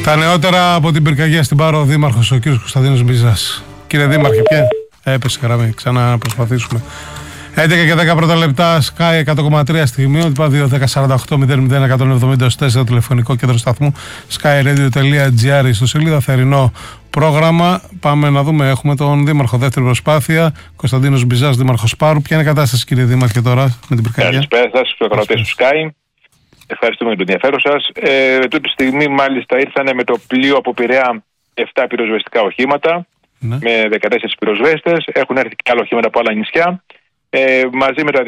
Τα νεότερα από την πυρκαγιά στην Πάρο, ο Δήμαρχος, ο κύριος Κωνσταντίνος Μπιζάς. Κύριε Δήμαρχε, έπεσε γραμμή, ξανά να προσπαθήσουμε. 11 και 10 πρώτα λεπτά, Sky 100,3 στιγμή, ότι πάει 2-10-48-00-170 στο τηλεφωνικό κέντρο σταθμού skyradio.gr στο σελίδα θερινό πρόγραμμα. Πάμε να δούμε, έχουμε τον Δήμαρχο, δεύτερη προσπάθεια, Κωνσταντίνος Μπιζάς, Δήμαρχος Πάρου. Ποια είναι η κατάσταση, κύριε Δήμαρχε, τώρα με την πυρκαγιά? Καλησπέρα σας, στους ακροατές του Sky. Ευχαριστούμε για το ενδιαφέρον σας. Τούτη τη στιγμή, μάλιστα, ήρθαν με το πλοίο από Πειραιά 7 πυροσβεστικά οχήματα, με 14 πυροσβέστες. Έχουν έρθει και άλλα οχήματα από άλλα νησιά. Μαζί με τα